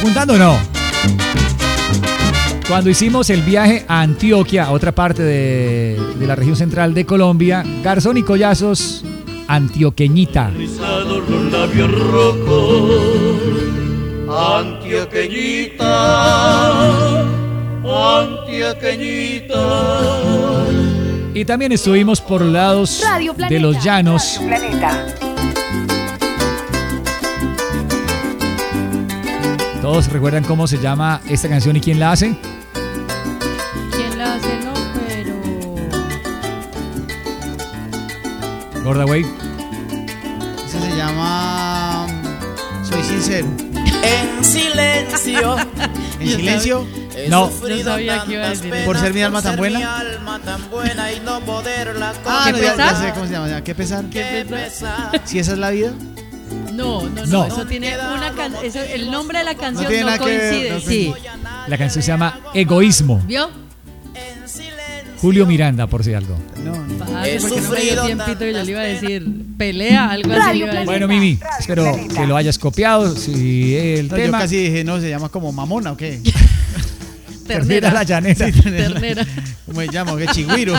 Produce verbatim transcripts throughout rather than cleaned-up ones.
¿Apuntando o no? Cuando hicimos el viaje a Antioquia, otra parte de, de la región central de Colombia, Garzón y Collazos, Antioqueñita. Los labios rojos, Antioqueñita, Antioqueñita. Y también estuvimos por lados de los llanos. ¿Todos recuerdan cómo se llama esta canción y quién la hace? ¿Quién la hace? No, pero... Gorda, güey. Ese se llama... Soy sincero. En silencio. ¿En silencio? No. Yo sabía que iba a decir eso. ¿Por ser mi alma tan buena? Ah, no, ya, pesar? ya sé cómo se llama. ya, ¿Qué pesar? ¿Qué pesar? Si esa es la vida. No, no, no, No. eso tiene una can... eso, el nombre de la canción tiene no, nada que ver, coincide, no sí. La canción se llama Egoísmo. ¿Vio? Julio Miranda, por si algo. No, no. Parce, porque no me dio tiempito que yo le iba a decir pelea, algo así le iba a decir. Bueno, Mimi, espero que lo hayas copiado. Si el No, yo tema... casi dije, no, se llama como mamona o qué. Ternera la llanera. Sí, ternera. Ternera. ¿Cómo se llama? ¿Qué? Chigüiro.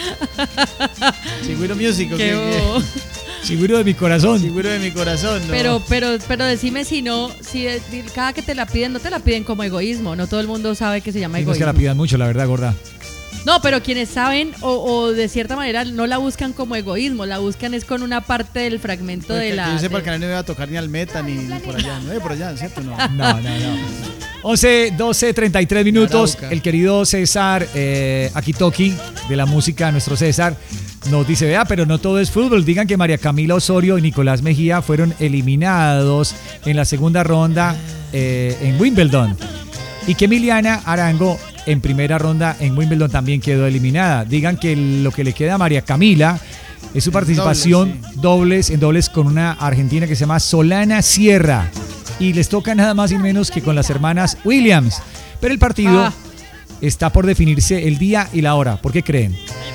Chigüiro Music. ¿o Qué qué? bobo. Seguro de mi corazón. Chigüiro de mi corazón. No. Pero, pero, pero decime si no, si de- de- cada que te la piden, no te la piden como egoísmo. No todo el mundo sabe que se llama Sí, no es que egoísmo. la pidan mucho, la verdad, gorda. No, pero quienes saben o, o de cierta manera no la buscan como egoísmo, la buscan es con una parte del fragmento Porque de que la... yo sepa de- que no iba a tocar ni al meta ni, ni por allá. No, eh, por allá, ¿cierto? No. No, no, no. once, doce, treinta y tres minutos. Arauca. El querido César eh, Akitoki, de la música, nuestro César, nos dice, vea, pero no todo es fútbol. Digan que María Camila Osorio y Nicolás Mejía fueron eliminados en la segunda ronda eh, en Wimbledon. Y que Emiliana Arango en primera ronda en Wimbledon también quedó eliminada. Digan que lo que le queda a María Camila es su participación Dobles, sí. dobles en dobles con una argentina que se llama Solana Sierra. Y les toca nada más y menos que con las hermanas Williams. Pero el partido Ah. está por definirse el día y la hora. ¿Por qué creen?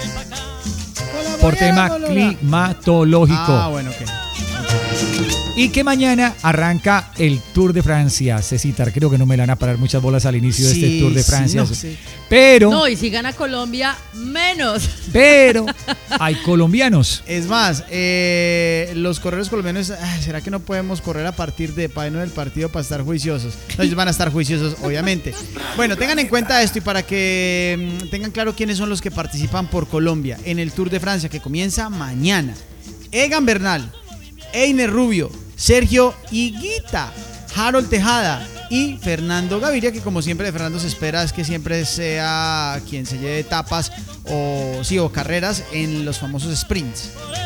Por tema climatológico. Ah, bueno, ok. Y que mañana arranca el Tour de Francia. Cecitar, creo que no me le van a parar muchas bolas al inicio de Sí, este Tour de sí, Francia. no, sí. Pero, No, y si gana Colombia, menos. pero, hay colombianos. Es más, eh, los corredores colombianos, ah, ¿será que no podemos correr a partir de para no del partido para estar juiciosos? No, ellos van a estar juiciosos, obviamente. Bueno, tengan en cuenta esto y para que mm, tengan claro quiénes son los que participan por Colombia en el Tour de Francia que comienza mañana. Egan Bernal, Einer Rubio, Sergio Higuita, Harold Tejada y Fernando Gaviria, que como siempre de Fernando se espera es que siempre sea quien se lleve etapas o, sí, o carreras en los famosos sprints.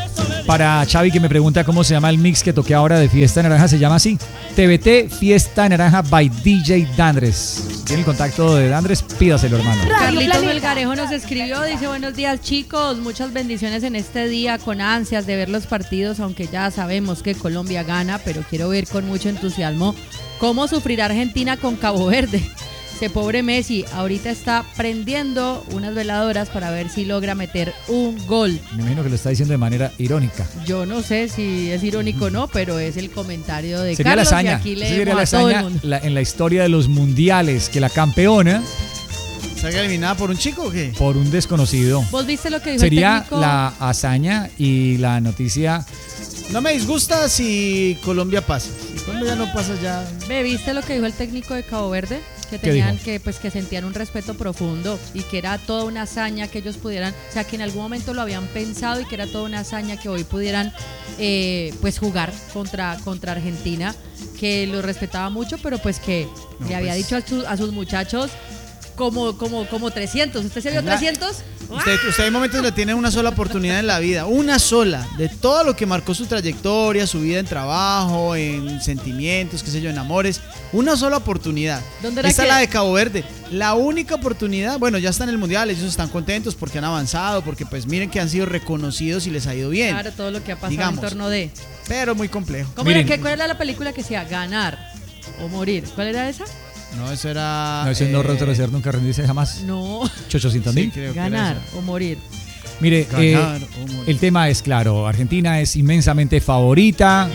Para Xavi, que me pregunta cómo se llama el mix que toqué ahora de Fiesta Naranja, se llama así: T V T Fiesta Naranja by D J Dandres. Tiene el contacto de Dandres, pídaselo, hermano. Carlitos Melgarejo nos escribió, dice buenos días chicos, muchas bendiciones en este día, con ansias de ver los partidos, aunque ya sabemos que Colombia gana, pero quiero ver con mucho entusiasmo cómo sufrirá Argentina con Cabo Verde. Ese pobre Messi ahorita está prendiendo unas veladoras para ver si logra meter un gol. Me imagino que lo está diciendo de manera irónica. Yo no sé si es irónico o no, pero es el comentario de Sería la Carlos y hazaña, aquí esa sería leemos la a todo el hazaña mundo. la- en la historia de los mundiales, que la campeona, ¿Salga eliminada por un chico o qué? por un desconocido, ¿Vos viste lo que dijo sería el técnico? la hazaña y la noticia. No me disgusta si Colombia pasa. Si Colombia no pasa ya... Ve, ¿viste lo que dijo el técnico de Cabo Verde? Que ¿Qué tenían dijo? que, pues, que sentían un respeto profundo y que era toda una hazaña que ellos pudieran, o sea, que en algún momento lo habían pensado y que era toda una hazaña que hoy pudieran, eh, pues, jugar contra, contra Argentina, que lo respetaba mucho, pero pues que No, le había pues. dicho a, su- a sus muchachos como, como, como trescientos. ¿Usted se vio La- trescientos? Usted, usted hay momentos le tiene una sola oportunidad en la vida, una sola, de todo lo que marcó su trayectoria, su vida en trabajo, en sentimientos, qué sé yo, en amores, una sola oportunidad. ¿Dónde era Esta que- es la de Cabo Verde, la única oportunidad, bueno, ya están en el Mundial, ellos están contentos porque han avanzado, porque pues miren que han sido reconocidos y les ha ido bien, Claro, todo lo que ha pasado Digamos. en torno de... pero muy complejo. ¿Cómo era, Miren. que, ¿Cuál era la película que decía ganar o morir? ¿Cuál era esa? No, eso era... No, eso es no eh, retroceder, nunca rendirse jamás. No, ochocientos sí, mil. creo que era ganar esa. o morir. Mire, eh, Ganar o morir. el tema es claro. Argentina es inmensamente favorita.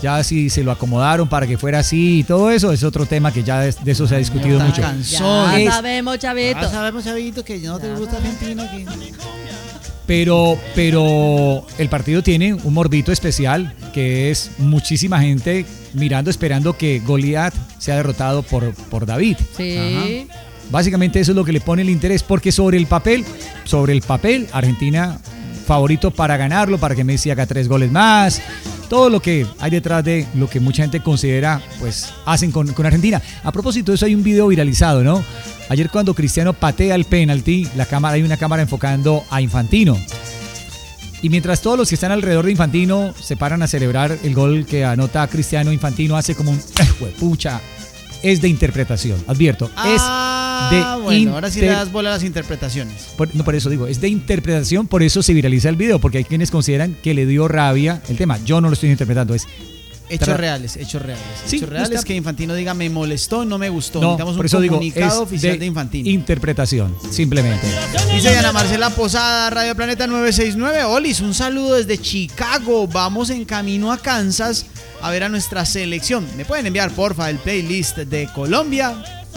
Ya si se lo acomodaron para que fuera así y todo eso, es otro tema que ya de, de eso se ha discutido Tan mucho. cansón. Ya Es- sabemos, Chavito. Ya sabemos, Chavito, que no te gusta Argentina. Que... Pero, pero el partido tiene un morbito especial, que es muchísima gente mirando, esperando que Goliat sea derrotado por, por David. Sí. Básicamente eso es lo que le pone el interés, porque sobre el papel, sobre el papel, Argentina favorito para ganarlo, para que Messi haga tres goles más, todo lo que hay detrás de lo que mucha gente considera, pues, hacen con, con Argentina. A propósito de eso, hay un video viralizado, ¿no? Ayer cuando Cristiano patea el penalti, la cámara, hay una cámara enfocando a Infantino. Y mientras todos los que están alrededor de Infantino se paran a celebrar el gol que anota Cristiano, Infantino hace como un pucha. Es de interpretación, advierto. Ah, es de bueno, ahora sí le inter- das bola a las interpretaciones. por, no, por eso digo, es de interpretación, por eso se viraliza el video, porque hay quienes consideran que le dio rabia el tema. Yo no lo estoy interpretando, es Hechos Tra- reales, hechos reales. Sí, hechos reales está- que Infantino diga me molestó, no me gustó. no, Necesitamos por un eso digo, comunicado es oficial de, de Infantino. interpretación, simplemente. Dice Diana Marcela Posada, Radio Planeta novecientos sesenta y nueve. Olis, un saludo desde Chicago. Vamos en camino a Kansas a ver a nuestra selección. ¿Me pueden enviar, porfa, el playlist de Colombia?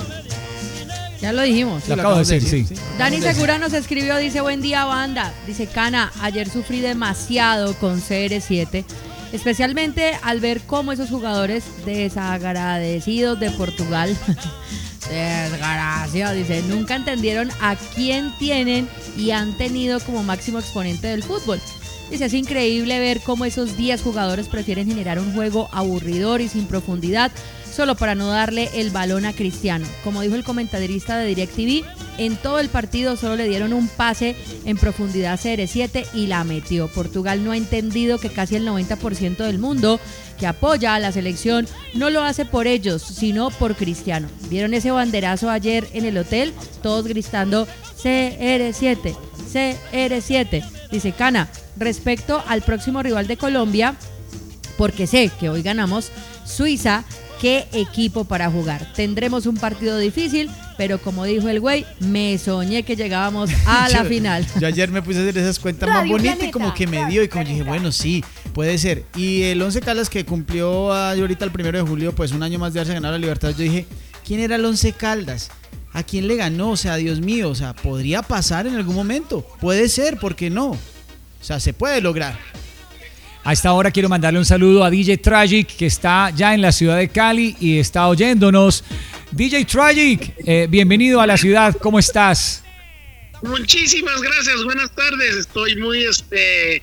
Ya lo dijimos. Lo acabo de acabamos decir, sí. Dani Segura nos escribió, dice, buen día, banda. Dice, Cana, ayer sufrí demasiado con C R siete, especialmente al ver cómo esos jugadores desagradecidos de Portugal, desgraciados, dice, nunca entendieron a quién tienen y han tenido como máximo exponente del fútbol. Dice, es increíble ver cómo esos diez jugadores prefieren generar un juego aburridor y sin profundidad solo para no darle el balón a Cristiano. Como dijo el comentarista de DirecTV, en todo el partido solo le dieron un pase en profundidad a C R siete y la metió. Portugal no ha entendido que casi el noventa por ciento del mundo que apoya a la selección no lo hace por ellos, sino por Cristiano. ¿Vieron ese banderazo ayer en el hotel? Todos gritando C R siete, C R siete. Dice Cana, respecto al próximo rival de Colombia, porque sé que hoy ganamos, Suiza, qué equipo para jugar. Tendremos un partido difícil, pero como dijo el güey, me soñé que llegábamos a la Yo- final. Yo ayer me puse a hacer esas cuentas más Radio bonitas y Planeta. como que me dio y como dije, bueno, sí, puede ser. Y el Once Caldas que cumplió ah, ahorita el primero de julio, pues un año más de haberse ganado la libertad, yo dije, ¿quién era el Once Caldas? ¿A quién le ganó? O sea, Dios mío, o sea, podría pasar en algún momento. Puede ser, ¿por qué no? O sea, se puede lograr. A esta hora quiero mandarle un saludo a D J Tragic, que está ya en la ciudad de Cali y está oyéndonos. D J Tragic, eh, bienvenido a la ciudad, ¿cómo estás? Muchísimas gracias, buenas tardes. Estoy muy este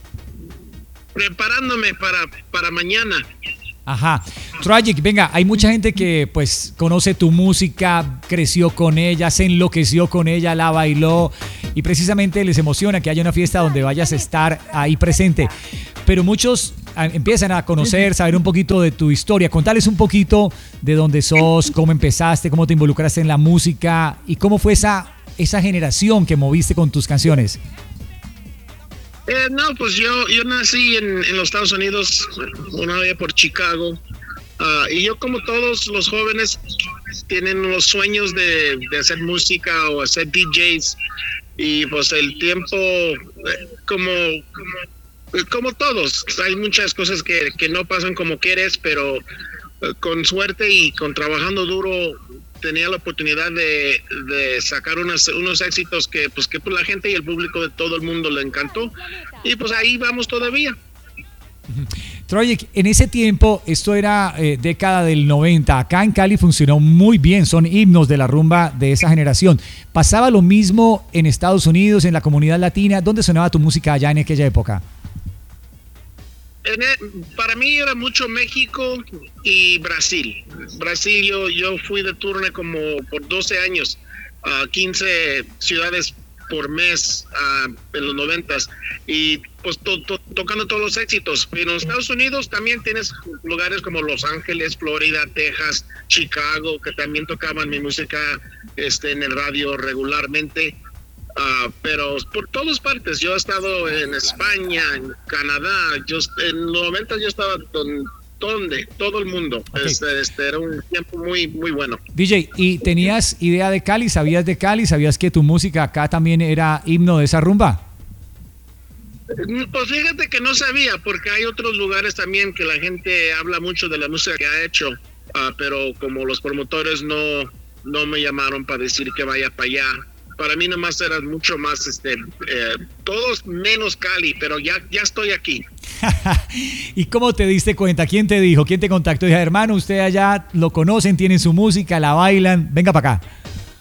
preparándome para, para mañana. Ajá. Tragic, venga, hay mucha gente que pues conoce tu música, creció con ella, se enloqueció con ella, la bailó y precisamente les emociona que haya una fiesta donde vayas a estar ahí presente. Pero muchos ah, empiezan a conocer, saber un poquito de tu historia. Contales un poquito de dónde sos, cómo empezaste, cómo te involucraste en la música y cómo fue esa, esa generación que moviste con tus canciones. Eh, no, pues yo yo nací en, en los Estados Unidos, una vez por Chicago, ah, y yo como todos los jóvenes tienen los sueños de, de hacer música o hacer D Js, y pues el tiempo, eh, como, como, como todos, hay muchas cosas que, que no pasan como quieres, pero eh, con suerte y con trabajando duro tenía la oportunidad de, de sacar unos, unos éxitos que pues que pues, la gente y el público de todo el mundo le encantó, y pues ahí vamos todavía. Tragic, en ese tiempo, esto era eh, década del noventa, acá en Cali funcionó muy bien, son himnos de la rumba de esa generación. ¿Pasaba lo mismo en Estados Unidos, en la comunidad latina? ¿Dónde sonaba tu música allá en aquella época? En el- para mí era mucho México y Brasil. Brasil, yo, yo fui de turno como por doce años, a quince ciudades por mes ah, en los noventas, y pues to- to- tocando todos los éxitos. Pero en Estados Unidos también tienes lugares como Los Ángeles, Florida, Texas, Chicago, que también tocaban mi música este, en el radio regularmente. Uh, pero por todas partes, yo he estado en España, en Canadá, yo en los noventa yo estaba don, donde, todo el mundo. Okay. Este, este era un tiempo muy, muy bueno. D J, ¿y tenías idea de Cali? ¿Sabías de Cali? ¿Sabías que tu música acá también era himno de esa rumba? Pues fíjate que no sabía, porque hay otros lugares también que la gente habla mucho de la música que ha hecho, uh, pero como los promotores no, no me llamaron para decir que vaya para allá. Para mí nomás era mucho más, este, eh, todos menos Cali, pero ya, ya estoy aquí. ¿Y cómo te diste cuenta? ¿Quién te dijo? ¿Quién te contactó? Dije, hermano, usted allá lo conocen, tienen su música, la bailan, venga para acá.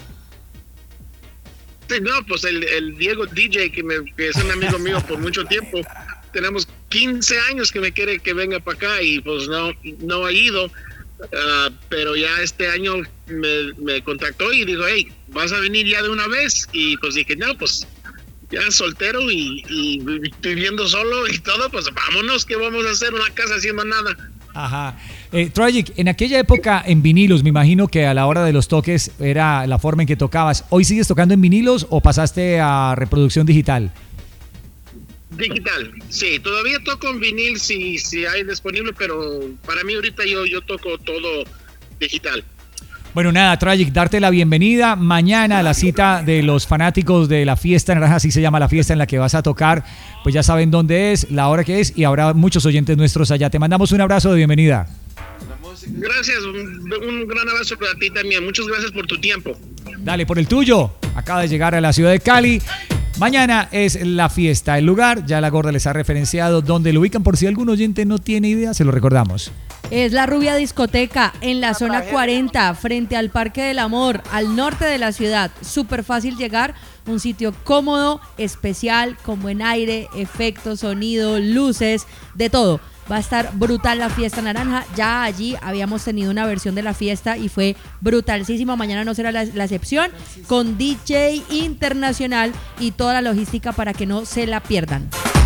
Sí, no, pues el, el Diego D J, que, me, que es un amigo mío por mucho tiempo, tenemos quince años que me quiere que venga para acá y pues no, no ha ido, uh, pero ya este año me, me contactó y dijo, hey, ¿vas a venir ya de una vez? Y pues dije, no, pues ya soltero y, y viviendo solo y todo, pues vámonos, que vamos a hacer una casa haciendo nada. Ajá. Eh, Tragic, en aquella época en vinilos, me imagino que a la hora de los toques era la forma en que tocabas. ¿Hoy sigues tocando en vinilos o pasaste a reproducción digital? Digital, sí, todavía toco en vinil si, si hay disponible, pero para mí ahorita yo, yo toco todo digital. Bueno, nada, Tragic, darte la bienvenida. Mañana la cita de los fanáticos de la Fiesta Naranja, así se llama la fiesta en la que vas a tocar. Pues ya saben dónde es, la hora que es y habrá muchos oyentes nuestros allá. Te mandamos un abrazo de bienvenida. Gracias, un, un gran abrazo para ti también. Muchas gracias por tu tiempo. Dale, por el tuyo. Acaba de llegar a la ciudad de Cali. Mañana es la fiesta. El lugar, ya la gorda les ha referenciado dónde lo ubican. Por si algún oyente no tiene idea, se lo recordamos. Es la Rubia Discoteca en la zona cuarenta, frente al Parque del Amor, al norte de la ciudad. Súper fácil llegar, un sitio cómodo, especial, con buen aire, efectos, sonido, luces, de todo. Va a estar brutal la Fiesta Naranja. Ya allí habíamos tenido una versión de la fiesta y fue brutalísima. Mañana no será la, la excepción, con D J internacional y toda la logística para que no se la pierdan.